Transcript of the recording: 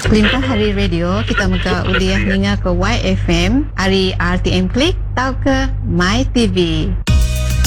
Kelimpa hari radio kita muka uliah ninga ke YFM, hari RTM Klik, tau ke My TV.